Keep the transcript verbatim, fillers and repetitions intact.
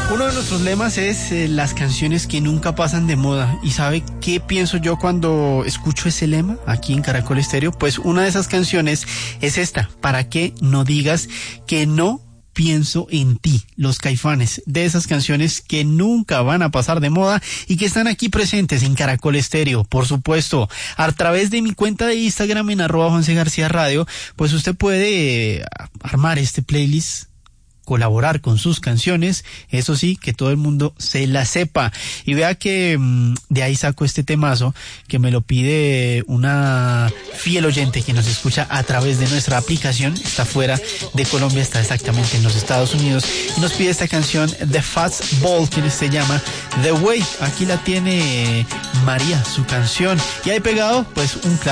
Uno de nuestros lemas es eh, las canciones que nunca pasan de moda. ¿Y sabe qué pienso yo cuando escucho ese lema aquí en Caracol Estéreo? Pues una de esas canciones es esta: ¿para qué no digas que no pienso en ti? Los Caifanes, de esas canciones que nunca van a pasar de moda y que están aquí presentes en Caracol Estéreo, por supuesto, a través de mi cuenta de Instagram en arroba Juanse García Radio. Pues usted puede eh, armar este playlist, colaborar con sus canciones, eso sí, que todo el mundo se la sepa. Y vea que mmm, de ahí saco este temazo que me lo pide una fiel oyente que nos escucha a través de nuestra aplicación. Está fuera de Colombia, está exactamente en los Estados Unidos, y nos pide esta canción de Fastball, que se llama The Way. Aquí la tiene María, su canción, y ahí pegado pues un